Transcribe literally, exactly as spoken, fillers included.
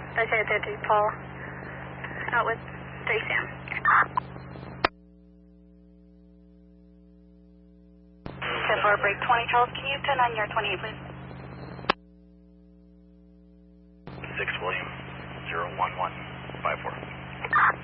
Okay, thirty, Paul. Out with three Sam. ten four, break twenty, Charles. Can you turn on your twenty-eight, please? six William, zero one one five four.